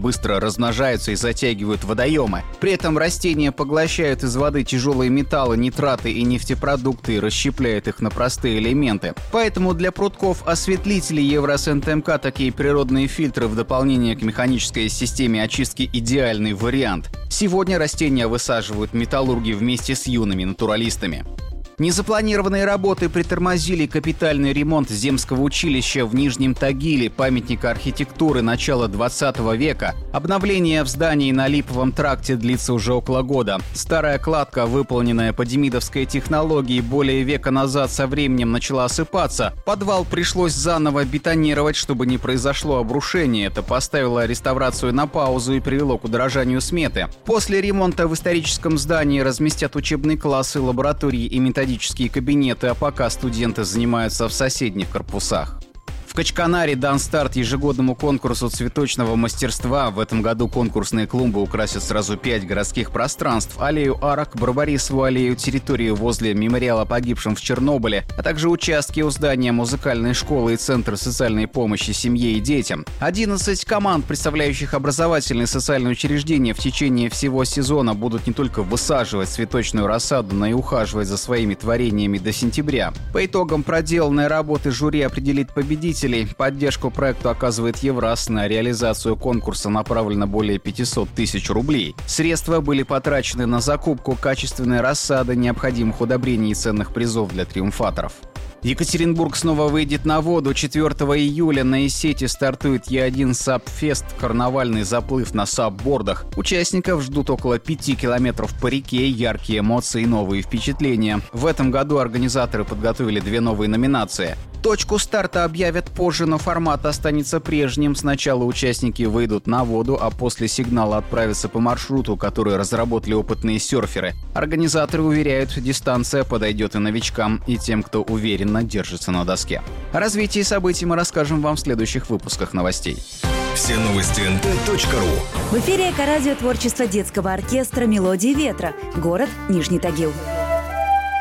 быстро размножаются и затягивают водоемы. При этом растения поглощают из воды тяжелые металлы, нитраты и нефтепродукты и расщепляют их на простые элементы. Поэтому для прутков-осветлителей Евросент-МК такие природные фильтры в дополнение к механической системе очистки идеальный вариант. Сегодня растения высаживают металлурги вместе с юными натуралистами. Незапланированные работы притормозили капитальный ремонт земского училища в Нижнем Тагиле, памятника архитектуры начала 20 века. Обновление в здании на Липовом тракте длится уже около года. Старая кладка, выполненная по демидовской технологии, более века назад со временем начала осыпаться. Подвал пришлось заново бетонировать, чтобы не произошло обрушение. Это поставило реставрацию на паузу и привело к удорожанию сметы. После ремонта в историческом здании разместят учебные классы, лаборатории и методические кабинеты, а пока студенты занимаются в соседних корпусах. В Качканаре дан старт ежегодному конкурсу цветочного мастерства. В этом году конкурсные клумбы украсят сразу 5 городских пространств: аллею арок, Барбарисову аллею, территорию возле мемориала погибшим в Чернобыле, а также участки у здания музыкальной школы и Центра социальной помощи семье и детям. 11 команд, представляющих образовательные и социальные учреждения, в течение всего сезона будут не только высаживать цветочную рассаду, но и ухаживать за своими творениями до сентября. По итогам проделанной работы жюри определит победителей. Поддержку проекту оказывает Евраз. На реализацию конкурса направлено более 500 тысяч рублей. Средства были потрачены на закупку качественной рассады, необходимых удобрений и ценных призов для триумфаторов. Екатеринбург снова выйдет на воду. 4 июля на Исете стартует Е1 САП-фест – карнавальный заплыв на САП-бордах. Участников ждут около 5 километров по реке, яркие эмоции и новые впечатления. В этом году организаторы подготовили 2 новые номинации. Точку старта объявят позже, но формат останется прежним. Сначала участники выйдут на воду, а после сигнала отправятся по маршруту, который разработали опытные серферы. Организаторы уверяют, дистанция подойдет и новичкам, и тем, кто уверенно держится на доске. О развитии событий мы расскажем вам в следующих выпусках новостей. Все новости nt.ru. В эфире Эко-радио творчества детского оркестра «Мелодии ветра». Город Нижний Тагил.